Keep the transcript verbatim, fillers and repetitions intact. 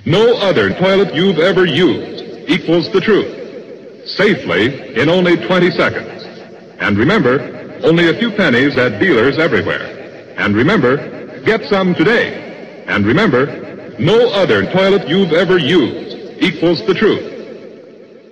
No other toilet you've ever used equals the truth. Safely in only twenty seconds. And remember, only a few pennies at dealers everywhere. And remember, get some today. And remember, no other toilet you've ever used equals the truth.